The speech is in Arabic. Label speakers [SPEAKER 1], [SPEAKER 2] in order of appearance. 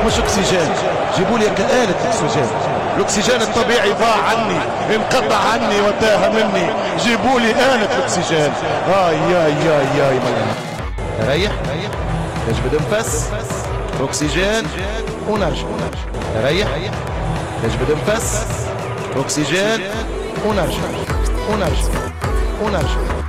[SPEAKER 1] مش اكسجين، جيبوا لي كآلة اكسجين. الاكسجين الطبيعي ضاع عني، انقطع عني وتاه مني، جيبوا لي آلة الاكسجين. ياي ريح، نجبد نفس، اكسجين ونرجع. ريح، نجبد نفس، اكسجين ونرجع.